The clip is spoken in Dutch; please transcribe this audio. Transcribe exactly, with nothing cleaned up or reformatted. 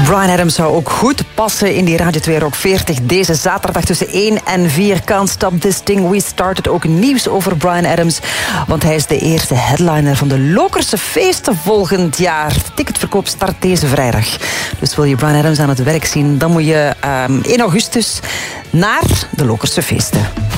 Bryan Adams zou ook goed passen in die Radio twee Rock veertig. Deze zaterdag tussen één en vier. Can't Stop This Thing, We Started. Ook nieuws over Bryan Adams. Want hij is de eerste headliner van de Lokerse feesten volgend jaar. De ticketverkoop start deze vrijdag. Dus wil je Bryan Adams aan het werk zien, dan moet je um, één augustus naar de Lokerse feesten.